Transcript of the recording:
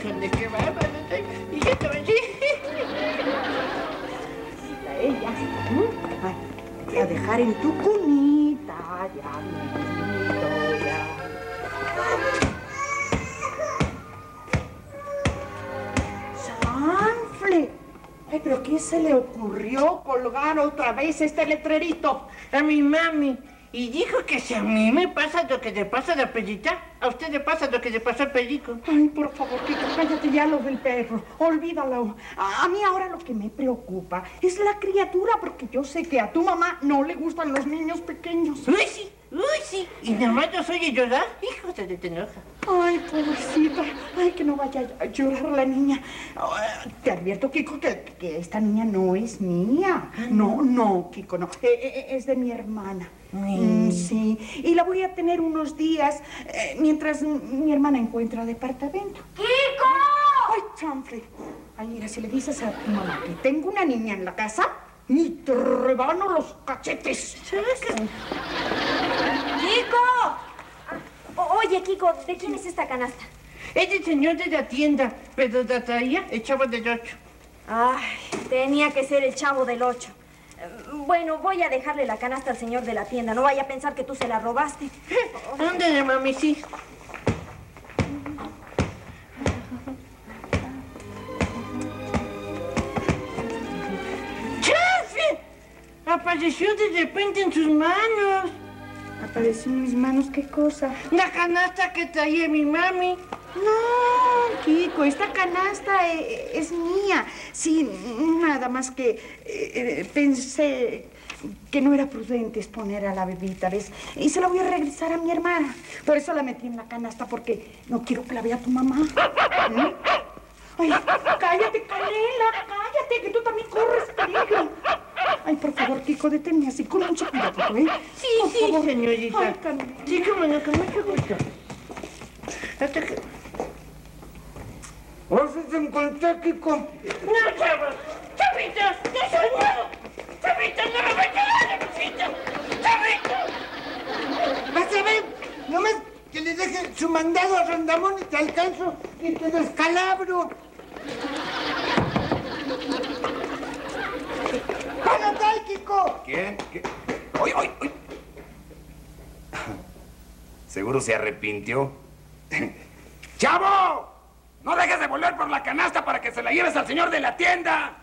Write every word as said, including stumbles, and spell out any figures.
híjole, qué bárbaro. Y ya estaba así. Ella. Ay, te voy a dejar en tu cunita. Ya, mi ya. ¡Sanfle! Ay, ¿pero qué se le ocurrió colgar otra vez este letrerito? A mi mami. Y dijo que si a mí me pasa lo que le pasa a la perrita, a usted le pasa lo que le pasó al perico. Ay, por favor, Kiko, cállate ya lo del perro. Olvídalo. A, a mí ahora lo que me preocupa es la criatura, porque yo sé que a tu mamá no le gustan los niños pequeños. Uy, sí, uy, sí. Y nada más los oye llorar. Hijo, se le te enoja. Ay, pobrecita. Ay, que no vaya a llorar la niña. Te advierto, Kiko, que, que esta niña no es mía. No, no, Kiko, no. Eh, eh, es de mi hermana. Mm, sí, y la voy a tener unos días eh, mientras mi hermana encuentra departamento. ¡Kiko! ¡Ay, chanfle! Ay, mira, si le dices a tu mamá que tengo una niña en la casa, ni te rebano los cachetes. ¡Kiko! O- Oye, Kiko, ¿de quién es esta canasta? Es del señor de la tienda, pero la traía el chavo del ocho. Ay, tenía que ser el chavo del ocho. Bueno, voy a dejarle la canasta al señor de la tienda. No vaya a pensar que tú se la robaste. Ándale, mami, sí. ¡Chafe! Apareció de repente en sus manos. ¿Apareció en mis manos qué cosa? La canasta que traía mi mami. No, Kiko, esta canasta eh, es mía. Sí, nada más que eh, pensé que no era prudente exponer a la bebita, ¿ves? Y se la voy a regresar a mi hermana. Por eso la metí en la canasta, porque no quiero que la vea tu mamá. ¿Eh? Ay, cállate, Canela, cállate, que tú también corres peligro. Ay, por favor, Kiko, deténme así, con mucho cuidado, ¿eh? Sí, por sí, favor. señorita. Ay, Canela. Sí, cómo no, con mucho gusto. Hasta que... ¿Dónde te encontré, Kiko? No, chavos. Chavitos, no soy nuevo. Chavitos, no me voy a quedar, Chavitos. Chavitos. Vas a ver, nomás que le deje su mandado a Rondamón y te alcanzo y te descalabro. ¡Párate ahí, Kiko! ¿Quién? ¿Qué? ¡Oy, oy, oy! Seguro se arrepintió. ¡Chavo! ¡No dejes de volver por la canasta para que se la lleves al señor de la tienda!